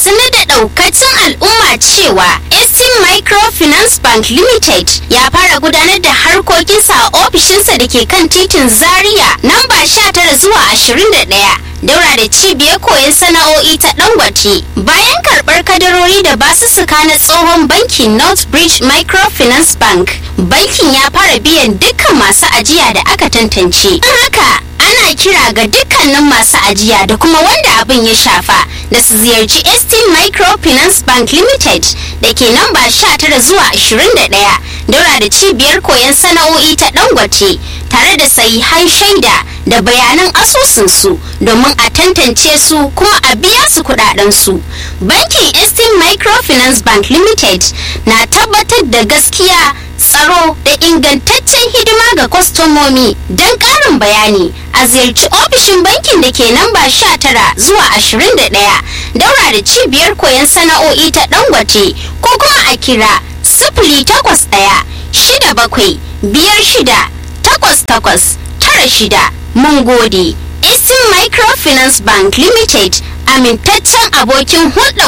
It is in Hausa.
sanar da ɗaukacin al'umma cewa Estin Microfinance Bank Limited ya fara gudanar da harkokinsa a ofishinsa da ke kan titin Zaria namba 19 zuwa 21. Daura da cibiyar koyon sana'o'i ta Dangote. Bayan karɓar kadarori da basussuka na tsohon bankin Northbridge Microfinance Bank, bankin ya fara biyan dukkan masu ajiya da aka tantance. Don haka ana kira ga dukkanin masu ajiya da kuma wanda abin ya shafa da su ziyarci Estin Microfinance Bank Limited da ke namba 19 zuwa 21 daura da cibiyar koyon sana'o'i ta Dangote tare da sahihan shaida da bayanan asusunsu domin a tantance su kuma a biya su kudadensu. Bankin Estin Microfinance Bank Limited na tabbatar da gaskiya, tsaro da ingantaccen hidima ga kwastomomi. Don ƙarin bayani a ziyarci ofishin bankin da ke namba 19 zuwa 21 daura da cibiyar koyon sana'o'i ta Dangote ko kuma a kira 081 67 56 8896. Mun gode. Estin Microfinance Bank Limited, amintaccen abokin hulɗa